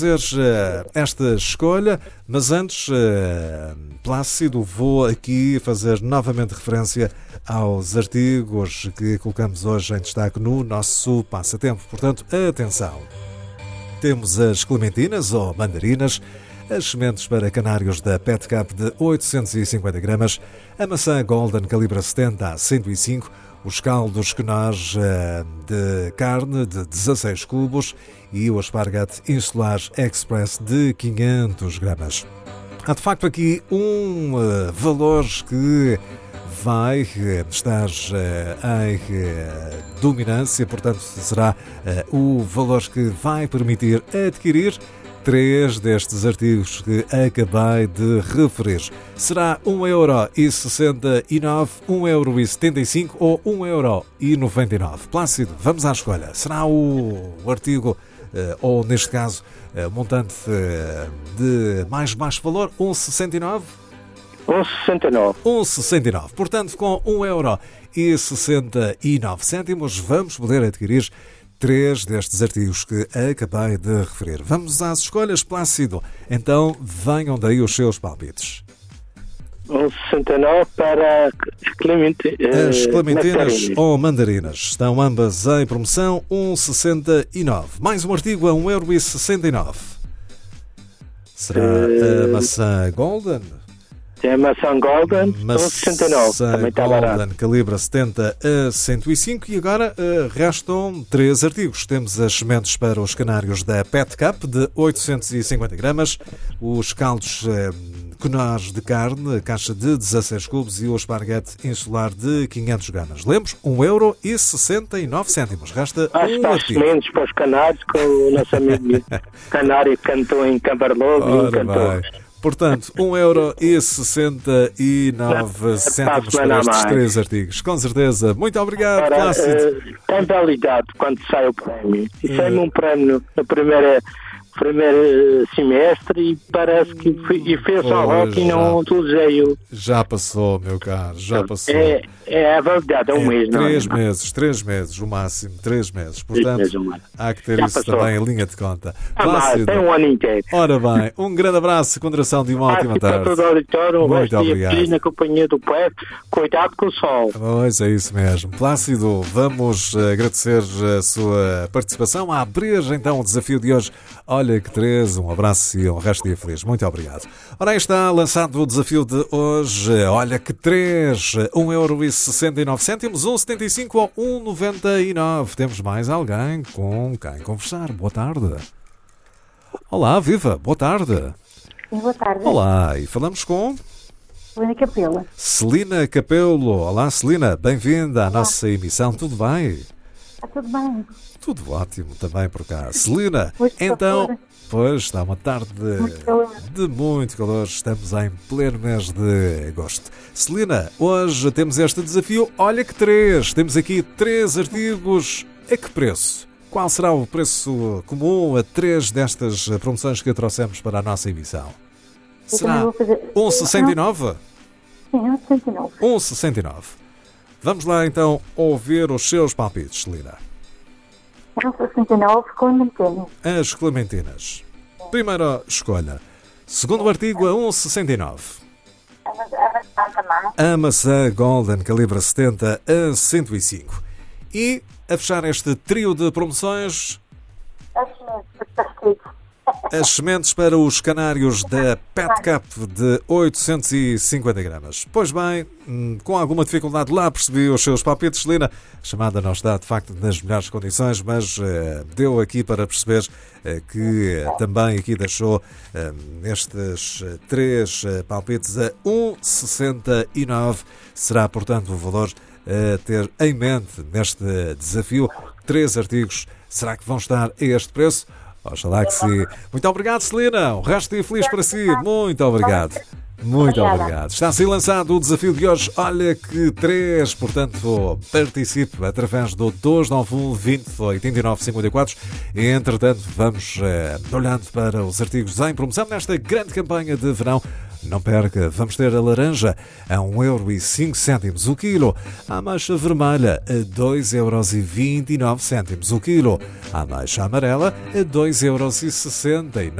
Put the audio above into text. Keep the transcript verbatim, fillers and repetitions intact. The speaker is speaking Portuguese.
fazer uh, esta escolha, mas antes, uh, Plácido, vou aqui fazer novamente referência aos artigos que colocamos hoje em destaque no nosso passatempo. Portanto, atenção! Temos as clementinas ou mandarinas, as sementes para canários da Pet Cup de oitocentos e cinquenta gramas, a maçã Golden calibre setenta a cento e cinco, os caldos Quenage de carne de dezasseis cubos e o esparguete insular express de quinhentas gramas. Há de facto aqui um uh, valor que vai uh, estar uh, em uh, dominância, portanto será uh, o valor que vai permitir adquirir três destes artigos que acabei de referir. Será um euro e sessenta e nove, um euro e setenta e cinco ou um euro e noventa e nove. Plácido, vamos à escolha. Será o artigo, ou neste caso, montante de mais baixo valor, um euro e sessenta e nove? um euro e sessenta e nove. um euro e sessenta e nove. Portanto, com um euro e sessenta e nove cêntimos, vamos poder adquirir três destes artigos que acabei de referir. Vamos às escolhas, Plácido. Então, venham daí os seus palpites. um euro e sessenta e nove para Clemente, As clementinas nectarina. ou mandarinas estão ambas em promoção, um euro e sessenta e nove. Mais um artigo a um euro e sessenta e nove. Será a maçã Golden? Tem a maçã Golden, um euro e sessenta e nove. Também está barato. Golden, calibre setenta a cento e cinco. E agora uh, restam três artigos. Temos as sementes para os canários da Pet Cup de oitocentos e cinquenta gramas, os caldos uh, Quenage de carne, a caixa de dezasseis cubos e o esparguete insular de quinhentas gramas. Lemos, um euro e sessenta e nove cêntimos. Resta Acho um que há artigo. sementes para os canários, que o nosso amigo canário cantou em Cambarlogo e Ora cantou. bem. Portanto, um euro e sessenta e nove cêntimos para estes três artigos. Com certeza. Muito obrigado, Ora, Plácido. uh, tem validade quando sai o prémio. E sai-me um prémio na primeira, primeiro semestre e parece que fui, e fez ao rock e não utilizei-o. Já passou, meu caro, já passou. É, é a validade, é um É mês, não é? três meses, três meses, o máximo, três meses. Portanto, meses, um ano. há que ter Já isso passou. também em linha de conta. Ah, mas Plácido, tem um ano inteiro. ora bem, um grande abraço, com duração de uma ótima Ah, para tarde. todo o auditório, um Muito resto dia obrigado. feliz na companhia do poeta. Cuidado com o sol. Pois é isso mesmo. Plácido, vamos agradecer a sua participação a abrir então o desafio de hoje. Olha que três, um abraço e um resto de dia feliz. Muito obrigado. Ora, aí está lançado o desafio de hoje. Olha que três, um euro e sessenta e nove cêntimos, um euro e setenta e cinco ou um euro e noventa e nove. Temos mais alguém com quem conversar. Boa tarde. Olá, viva, boa tarde. Sim, boa tarde. Olá, e falamos com Celina Capela. Celina Capelo. Olá, Celina, bem-vinda à nossa emissão. Tudo bem? Está tudo bem? Tudo ótimo também por cá. Celina, Muito então, calor. pois está uma tarde Muito calor. de muito calor. Estamos em pleno mês de agosto. Celina, hoje temos este desafio. Olha que três. Temos aqui três artigos. A que preço? Qual será o preço comum a três destas promoções que trouxemos para a nossa emissão? Eu Será também vou fazer- um euro e sessenta e nove? Sim, um euro e sessenta e nove. um euro e sessenta e nove. Vamos lá então ouvir os seus palpites, Celina. um euro e sessenta e nove com manteiga. As clementinas. Primeira escolha. Segundo artigo a um euro e sessenta e nove. A maçã também. A maçã Golden calibre setenta a cento e cinco. E a fechar este trio de promoções, As sementes, está escrito. as sementes para os canários da Pet Cup de oitocentos e cinquenta gramas. Pois bem, hum, com alguma dificuldade lá percebi os seus palpites, Celina. A chamada não está de facto nas melhores condições, mas eh, deu aqui para perceber eh, que eh, também aqui deixou eh, estes eh, três eh, palpites a um euro e sessenta e nove. Será, portanto, o valor a ter em mente neste desafio. Três artigos, será que vão estar a este preço? Oxalá que sim. Muito obrigado, Celina. Um resto de dia feliz para si. Muito obrigado. Muito Obrigada. obrigado. Está assim lançado o desafio de hoje. Olha que três, portanto, participe através do dois nove um, vinte, oitenta e nove, cinquenta e quatro. E, entretanto, vamos eh, olhando para os artigos em promoção nesta grande campanha de verão Não perca, vamos ter a laranja a um euro e cinco cêntimos o quilo, a ameixa vermelha a dois euros e vinte e nove cêntimos o quilo, a ameixa amarela a dois euros e sessenta e nove